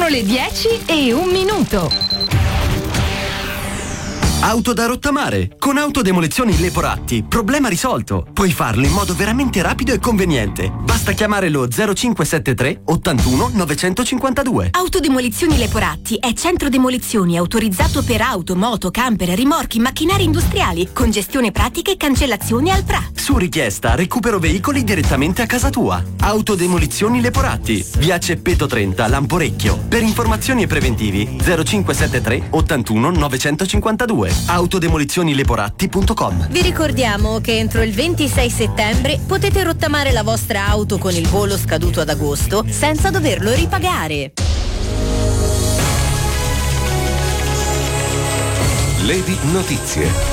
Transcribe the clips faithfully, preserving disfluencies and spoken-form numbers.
le dieci e un minuto. Auto da rottamare. Con Autodemolizioni Leporatti. Problema risolto. Puoi farlo in modo veramente rapido e conveniente. Basta chiamare lo zero cinque sette tre ottantuno novecentocinquantadue. Autodemolizioni Leporatti è centro demolizioni autorizzato per auto, moto, camper, rimorchi, macchinari industriali, con gestione pratica e cancellazione al P R A. Su richiesta recupero veicoli direttamente a casa tua. Autodemolizioni Leporatti. Via Ceppeto trenta, Lamporecchio. Per informazioni e preventivi zero cinque sette tre ottantuno novecentocinquantadue. autodemolizioni leporatti punto com. Vi ricordiamo che entro il ventisei settembre potete rottamare la vostra auto con il bollo scaduto ad agosto senza doverlo ripagare. Lady Notizie.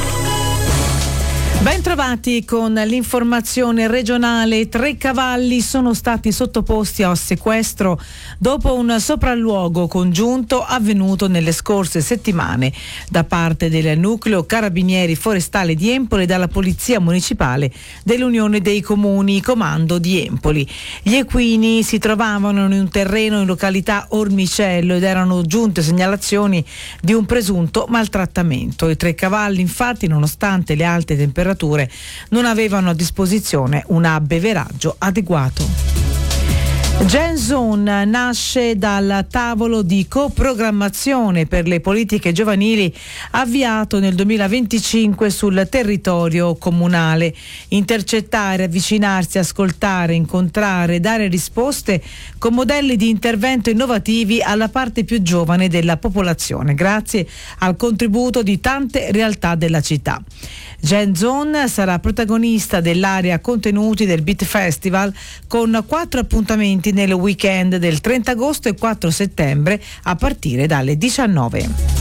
Ben trovati con l'informazione regionale. Tre cavalli sono stati sottoposti a sequestro dopo un sopralluogo congiunto avvenuto nelle scorse settimane da parte del nucleo carabinieri forestale di Empoli e dalla polizia municipale dell'Unione dei Comuni Comando di Empoli. Gli equini si trovavano in un terreno in località Ormicello ed erano giunte segnalazioni di un presunto maltrattamento. I tre cavalli, infatti, nonostante le alte temperature, non avevano a disposizione un abbeveraggio adeguato. Gen Zone nasce dal tavolo di coprogrammazione per le politiche giovanili avviato nel duemilaventicinque sul territorio comunale. Intercettare, avvicinarsi, ascoltare, incontrare, dare risposte con modelli di intervento innovativi alla parte più giovane della popolazione, grazie al contributo di tante realtà della città. Gen Zone sarà protagonista dell'area contenuti del Beat Festival con quattro appuntamenti nel weekend del trenta agosto e quattro settembre a partire dalle diciannove.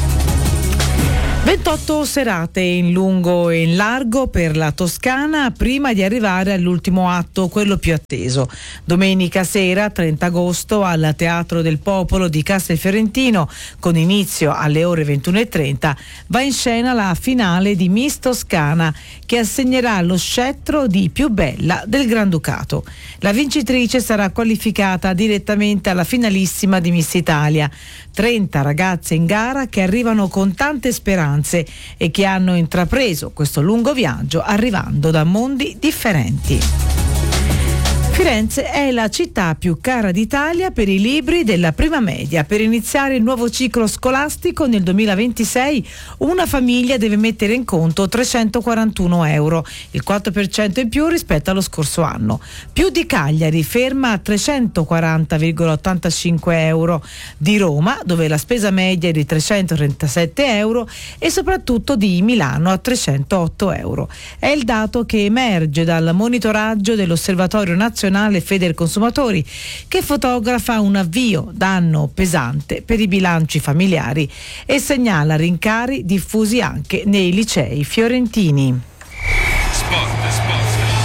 ventotto serate in lungo e in largo per la Toscana prima di arrivare all'ultimo atto, quello più atteso. Domenica sera, trenta agosto, al Teatro del Popolo di Castelfiorentino, con inizio alle ore ventuno e trenta, va in scena la finale di Miss Toscana, che assegnerà lo scettro di più bella del Granducato. La vincitrice sarà qualificata direttamente alla finalissima di Miss Italia. trenta ragazze in gara che arrivano con tante speranze e che hanno intrapreso questo lungo viaggio arrivando da mondi differenti. Firenze è la città più cara d'Italia per i libri della prima media. Per iniziare il nuovo ciclo scolastico nel duemilaventisei una famiglia deve mettere in conto trecentoquarantuno euro, il quattro per cento in più rispetto allo scorso anno. Più di Cagliari, ferma a trecentoquaranta virgola ottantacinque euro, di Roma, dove la spesa media è di trecentotrentasette euro, e soprattutto di Milano a trecentotto euro. È il dato che emerge dal monitoraggio dell'Osservatorio Nazionale Federconsumatori, che fotografa un avvio d'anno pesante per i bilanci familiari e segnala rincari diffusi anche nei licei fiorentini. Sport, sport.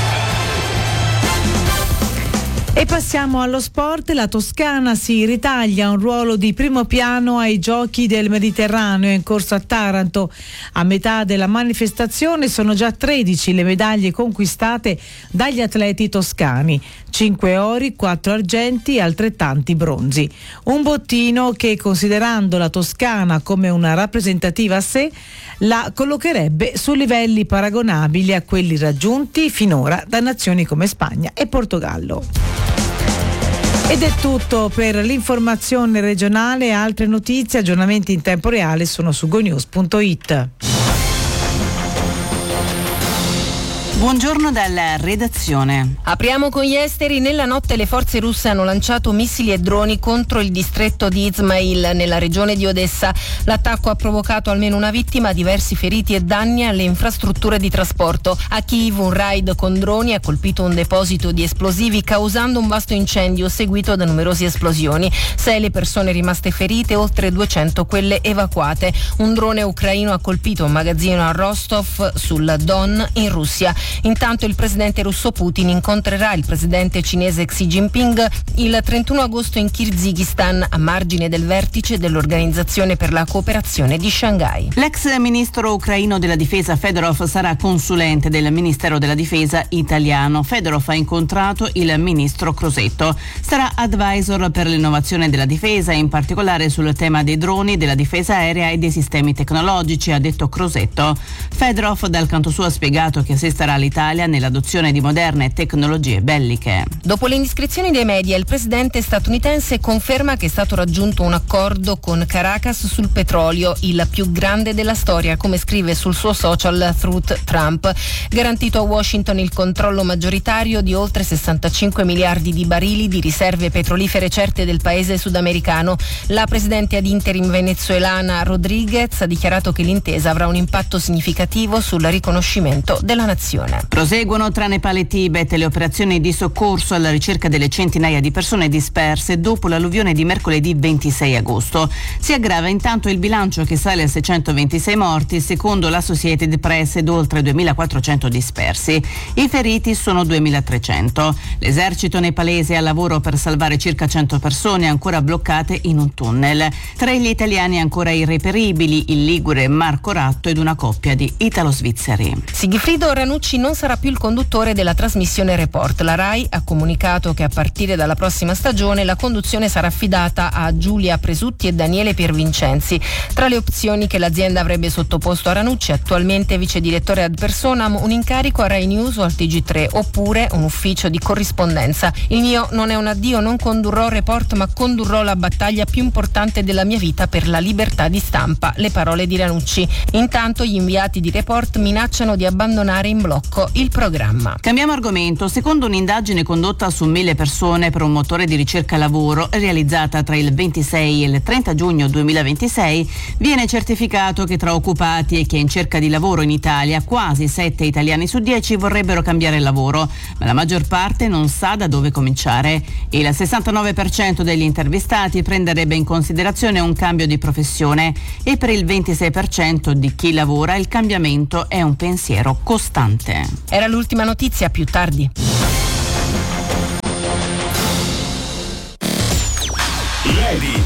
E passiamo allo sport. La Toscana si ritaglia un ruolo di primo piano ai Giochi del Mediterraneo in corso a Taranto. A metà della manifestazione sono già tredici le medaglie conquistate dagli atleti toscani: cinque ori, quattro argenti e altrettanti bronzi. Un bottino che, considerando la Toscana come una rappresentativa a sé, la collocherebbe su livelli paragonabili a quelli raggiunti finora da nazioni come Spagna e Portogallo. Ed è tutto per l'informazione regionale. Altre notizie, aggiornamenti in tempo reale sono su gonews punto it. Buongiorno dalla redazione. Apriamo con gli esteri. Nella notte le forze russe hanno lanciato missili e droni contro il distretto di Izmail nella regione di Odessa. L'attacco ha provocato almeno una vittima, diversi feriti e danni alle infrastrutture di trasporto. A Kiev un raid con droni ha colpito un deposito di esplosivi, causando un vasto incendio seguito da numerose esplosioni. Sei le persone rimaste ferite, oltre duecento quelle evacuate. Un drone ucraino ha colpito un magazzino a Rostov sul Don in Russia. Intanto il presidente russo Putin incontrerà il presidente cinese Xi Jinping il trentuno agosto in Kirghizistan, a margine del vertice dell'Organizzazione per la cooperazione di Shanghai. L'ex ministro ucraino della difesa Fedorov sarà consulente del Ministero della Difesa italiano. Fedorov ha incontrato il ministro Crosetto. Sarà advisor per l'innovazione della difesa, in particolare sul tema dei droni, della difesa aerea e dei sistemi tecnologici, ha detto Crosetto. Fedorov dal canto suo ha spiegato che assisterà l'Italia nell'adozione di moderne tecnologie belliche. Dopo le indiscrezioni dei media, il presidente statunitense conferma che è stato raggiunto un accordo con Caracas sul petrolio, il più grande della storia, come scrive sul suo social Truth Trump. Garantito a Washington il controllo maggioritario di oltre sessantacinque miliardi di barili di riserve petrolifere certe del paese sudamericano. La presidente ad interim venezuelana Rodriguez ha dichiarato che l'intesa avrà un impatto significativo sul riconoscimento della nazione. Proseguono tra Nepal e Tibet le operazioni di soccorso alla ricerca delle centinaia di persone disperse dopo l'alluvione di mercoledì ventisei agosto. Si aggrava intanto il bilancio, che sale a seicentoventisei morti secondo l'Associated Press ed oltre duemilaquattrocento dispersi. I feriti sono duemilatrecento. L'esercito nepalese è al lavoro per salvare circa cento persone ancora bloccate in un tunnel. Tra gli italiani ancora irreperibili il ligure Marco Ratto ed una coppia di italo-svizzeri. Sigifrido Ranucci non sarà più il conduttore della trasmissione Report. La RAI ha comunicato che a partire dalla prossima stagione la conduzione sarà affidata a Giulia Presutti e Daniele Piervincenzi. Tra le opzioni che l'azienda avrebbe sottoposto a Ranucci, attualmente vice direttore ad personam, un incarico a Rai News o al T G tre, oppure un ufficio di corrispondenza. Il mio non è un addio, non condurrò Report, ma condurrò la battaglia più importante della mia vita per la libertà di stampa. Le parole di Ranucci. Intanto gli inviati di Report minacciano di abbandonare in blocco il programma. Cambiamo argomento. Secondo un'indagine condotta su mille persone per un motore di ricerca lavoro realizzata tra il ventisei e il trenta giugno duemilaventisei, viene certificato che tra occupati e chi è in cerca di lavoro in Italia quasi sette italiani su dieci vorrebbero cambiare lavoro, ma la maggior parte non sa da dove cominciare. Il sessantanove per cento degli intervistati prenderebbe in considerazione un cambio di professione e per il ventisei per cento di chi lavora il cambiamento è un pensiero costante. Era l'ultima notizia, più tardi. Lady